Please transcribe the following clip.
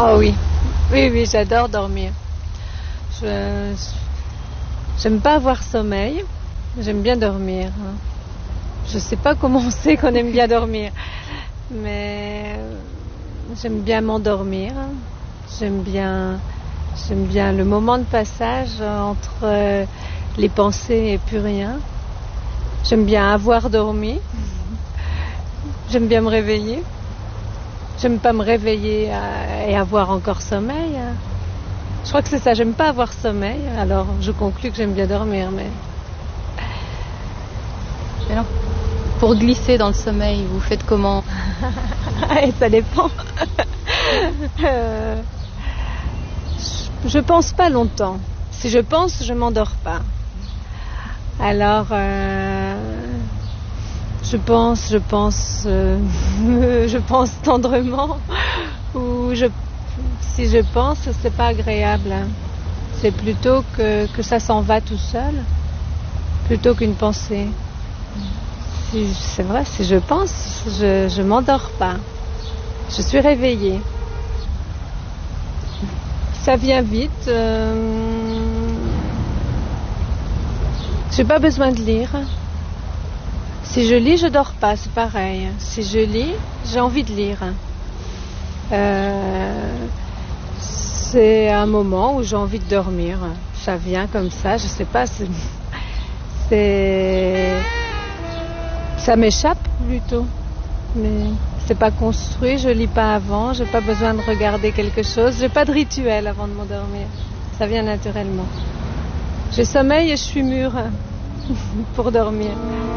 Oh oui, oui, j'adore dormir. J'aime pas avoir sommeil, j'aime bien dormir. Je sais pas comment on sait qu'on aime bien dormir, mais j'aime bien m'endormir. J'aime bien le moment de passage entre les pensées et plus rien. J'aime bien avoir dormi. J'aime bien me réveiller. J'aime pas me réveiller et avoir encore sommeil. Je crois que c'est ça, j'aime pas avoir sommeil, alors je conclus que j'aime bien dormir. Mais alors, pour glisser dans le sommeil, vous faites comment? Et ça dépend. Je pense pas longtemps. Si je pense, je m'endors pas. Alors, je pense tendrement. Ou si je pense, c'est pas agréable. C'est plutôt que ça s'en va tout seul, plutôt qu'une pensée. C'est vrai, si je pense, je m'endors pas. Je suis réveillée. Ça vient vite. J'ai pas besoin de lire. Si je lis, je dors pas, c'est pareil. Si je lis, j'ai envie de lire. C'est un moment où j'ai envie de dormir. Ça vient comme ça, je sais pas. Ça m'échappe plutôt. Mais c'est pas construit, je lis pas avant, j'ai pas besoin de regarder quelque chose, j'ai pas de rituel avant de m'endormir. Ça vient naturellement. J'ai sommeil et je suis mûre pour dormir.